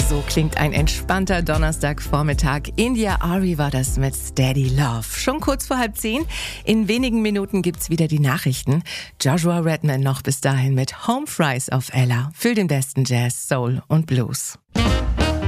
So klingt ein entspannter Donnerstagvormittag. India Ari war das mit Steady Love. Schon kurz vor 9:30. In wenigen Minuten gibt's wieder die Nachrichten. Joshua Redman noch bis dahin mit Home Fries auf Ella für den besten Jazz, Soul und Blues.